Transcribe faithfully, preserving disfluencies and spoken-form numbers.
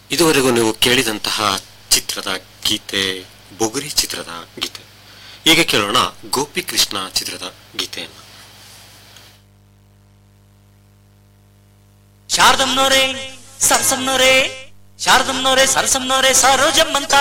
ಇದುವರೆಗೂ ನೀವು ಕೇಳಿದಂತಹ ಚಿತ್ರದ ಗೀತೆ ಬೊಗುರಿ ಚಿತ್ರದ ಗೀತೆ. ಈಗ ಕೇಳೋಣ ಗೋಪಿ ಕೃಷ್ಣ ಚಿತ್ರದ ಗೀತೆಯನ್ನು. ಶಾರದಮ್ನೋರೇ ಸರ್ಸಮ್ನೋರೇ ಶಾರದಮ್ನೋರೇ ಸರ್ಸಮ್ನೋರೇ ಸರೋಜಮ್ಮಂತ